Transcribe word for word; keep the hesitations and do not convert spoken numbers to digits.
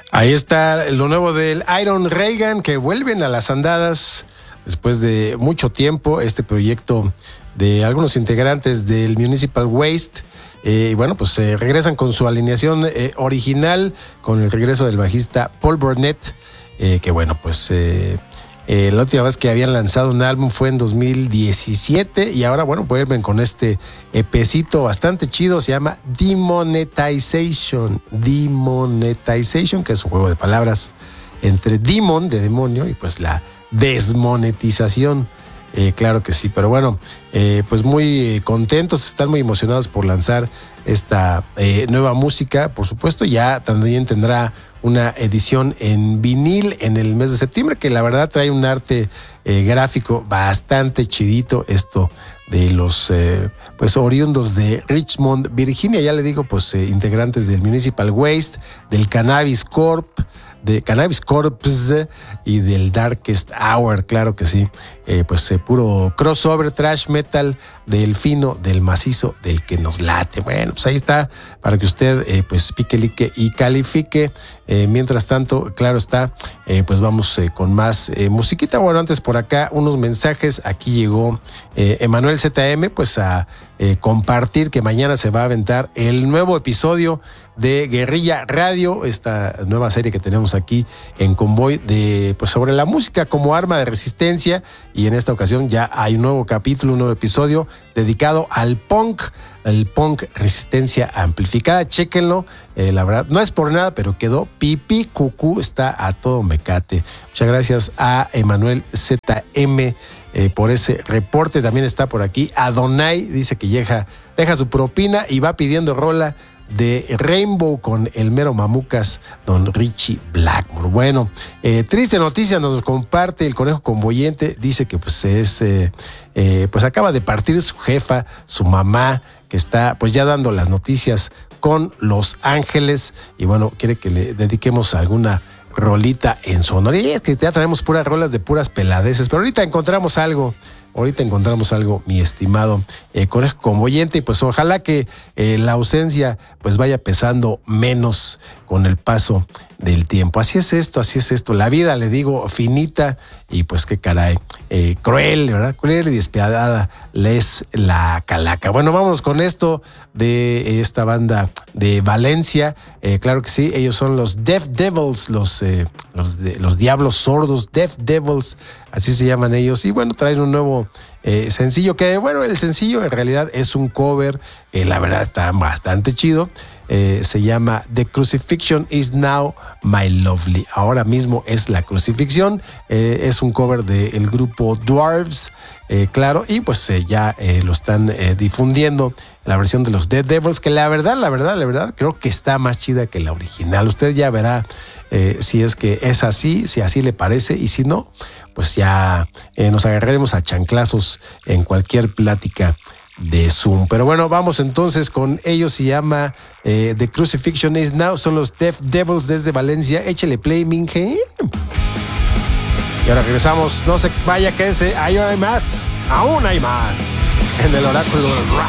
Ahí está lo nuevo del Iron Reagan, que vuelven a las andadas después de mucho tiempo. Este proyecto de algunos integrantes del Municipal Waste. Eh, y bueno, pues eh, regresan con su alineación eh, original, con el regreso del bajista Paul Burnett, eh, que bueno, pues eh, eh, la última vez que habían lanzado un álbum fue en dos mil diecisiete y ahora, bueno, vuelven con este epecito bastante chido, se llama Demonetization, Demonetization, que es un juego de palabras entre demon, de demonio, y pues la desmonetización. Eh, claro que sí, pero bueno, eh, pues muy contentos, están muy emocionados por lanzar esta eh, nueva música. Por supuesto, ya también tendrá una edición en vinil en el mes de septiembre, que la verdad trae un arte eh, gráfico bastante chidito, esto de los eh, pues oriundos de Richmond, Virginia, ya le digo, pues eh, integrantes del Municipal Waste, del Cannabis Corp, de Cannabis Corpse y del Darkest Hour, claro que sí, eh, pues eh, puro crossover, trash metal, del fino, del macizo, del que nos late. Bueno, pues ahí está, para que usted eh, pues pique, lique y califique. Eh, mientras tanto, claro está, eh, pues vamos eh, con más eh, musiquita. Bueno, antes por acá unos mensajes. Aquí llegó eh, Emanuel Z M, pues a eh, compartir que mañana se va a aventar el nuevo episodio de Guerrilla Radio, esta nueva serie que tenemos aquí en Convoy de pues sobre la música como arma de resistencia, y en esta ocasión ya hay un nuevo capítulo, un nuevo episodio dedicado al punk, el punk resistencia amplificada. Chéquenlo, eh, la verdad no es por nada, pero quedó pipí cucú, está a todo mecate. Muchas gracias a Emanuel Z M eh, por ese reporte. También está por aquí Adonai, dice que deja, deja su propina y va pidiendo rola de Rainbow con el mero mamucas, don Richie Blackmore. Bueno, eh, triste noticia nos comparte el Conejo Convoyente, dice que pues es, eh, eh, pues acaba de partir su jefa, su mamá, que está pues ya dando las noticias con Los Ángeles, y bueno, quiere que le dediquemos alguna rolita en su honor. Y es que ya traemos puras rolas de puras peladeces, pero ahorita encontramos algo. Ahorita encontramos algo, mi estimado eh, Conejo Convoyente, y pues ojalá que eh, la ausencia pues vaya pesando menos con el paso del tiempo. Así es esto, así es esto. La vida, le digo, finita, y pues qué caray, eh, cruel, ¿verdad? Cruel y despiadada le es la calaca. Bueno, vámonos con esto de esta banda de Valencia. Eh, claro que sí, ellos son los Deaf Devils, los, eh, los, de, los Diablos Sordos, Deaf Devils, así se llaman ellos. Y bueno, traen un nuevo eh, sencillo, que bueno, el sencillo en realidad es un cover, eh, la verdad está bastante chido. Eh, se llama The Crucifixion is Now My Lovely. Ahora mismo es la crucifixión. Eh, es un cover del grupo Dwarves, eh, claro, y pues eh, ya eh, lo están eh, difundiendo, la versión de los Dead Devils, que la verdad, la verdad, la verdad, creo que está más chida que la original. Usted ya verá eh, si es que es así, si así le parece, y si no, pues ya eh, nos agarraremos a chanclazos en cualquier plática de Zoom. Pero bueno, vamos entonces con ellos. Se llama eh, The Crucifixion is Now, son los Deaf Devils desde Valencia. Échele play, Minge. Y ahora regresamos, no se vaya, quédese, ahí hay más, aún hay más en el Oráculo del Rock.